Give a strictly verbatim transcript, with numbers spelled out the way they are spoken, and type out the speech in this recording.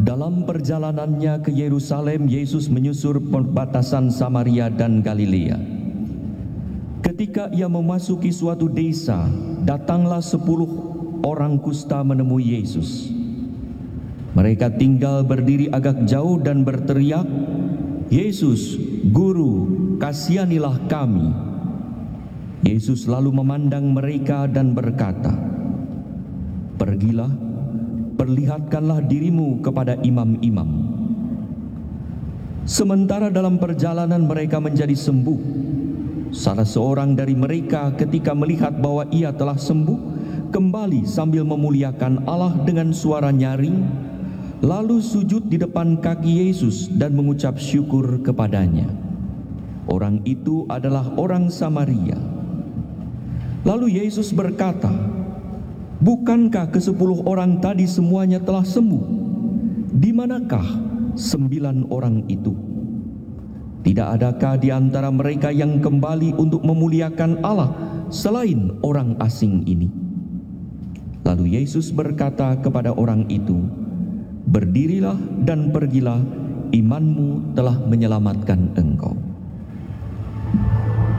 Dalam perjalanannya ke Yerusalem, Yesus menyusur perbatasan Samaria dan Galilea. Ketika ia memasuki suatu desa, datanglah sepuluh orang kusta menemui Yesus. Mereka tinggal berdiri agak jauh dan berteriak, "Yesus, Guru, kasihanilah kami." Yesus lalu memandang mereka dan berkata, "Pergilah, perlihatkanlah dirimu kepada imam-imam." Sementara dalam perjalanan mereka menjadi sembuh, salah seorang dari mereka ketika melihat bahwa ia telah sembuh, kembali sambil memuliakan Allah dengan suara nyaring, lalu sujud di depan kaki Yesus dan mengucap syukur kepadanya. Orang itu adalah orang Samaria. Lalu Yesus berkata, "Bukankah kesepuluh orang tadi semuanya telah sembuh? Di manakah sembilan orang itu? Tidak adakah di antara mereka yang kembali untuk memuliakan Allah selain orang asing ini?" Lalu Yesus berkata kepada orang itu, "Berdirilah dan pergilah, imanmu telah menyelamatkan engkau."